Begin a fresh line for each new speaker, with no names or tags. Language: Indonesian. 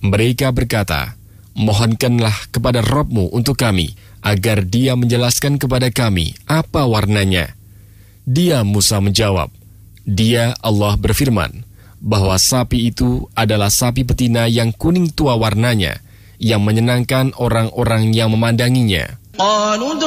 Mereka berkata, mohonkanlah kepada Rabb-Mu untuk kami, agar Dia menjelaskan kepada kami apa warnanya. Dia Musa menjawab, Dia Allah berfirman, bahwa sapi itu adalah sapi betina yang kuning tua warnanya, yang menyenangkan orang-orang yang memandanginya.